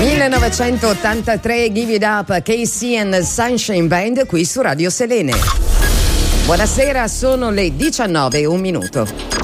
1983, Give It Up, KC and Sunshine Band qui su Radio Selene. Buonasera, sono le 19:01.